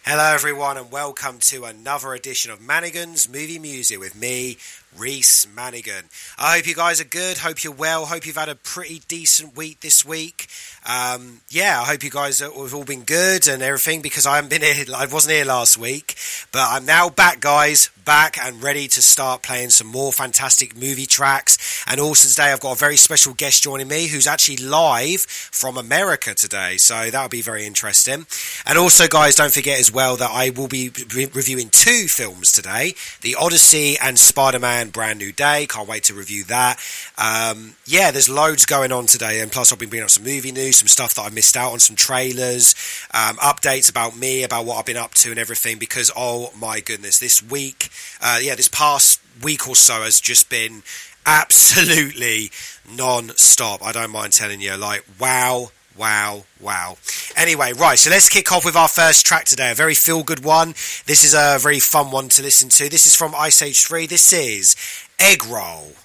Hello, everyone, and welcome to another edition of Manigan's Movie Music with me, Reese Manigan. I hope you guys are good. Hope you're well. Hope you've had a pretty decent week this week. I hope you guys have all been good and everything because I haven't been here. I wasn't here last week, but I'm now back, guys. Back and ready to start playing some more fantastic movie tracks. And also today I've got a very special guest joining me who's actually live from America today. So that'll be very interesting. And also, guys, don't forget as well that I will be reviewing two films today. The Odyssey and Spider-Man Brand New Day. Can't wait to review that. There's loads going on today. And plus I've been bringing up some movie news, some stuff that I missed out on, some trailers, updates about me, about what I've been up to and everything. Because, oh my goodness, this past week or so has just been absolutely non-stop. I don't mind telling you, wow. Anyway, right, so let's kick off with our first track today, a very feel-good one. This is a very fun one to listen to. This is from Ice Age 3. This is Egg Roll.